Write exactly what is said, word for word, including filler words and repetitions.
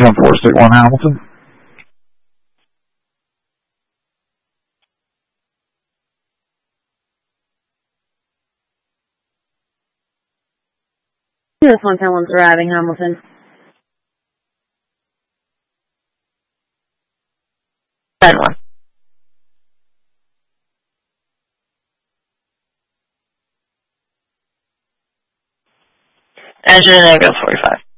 ten four six one Hamilton. This one ten one's arriving, Hamilton. ten one. Engine and Ambulance forty-five.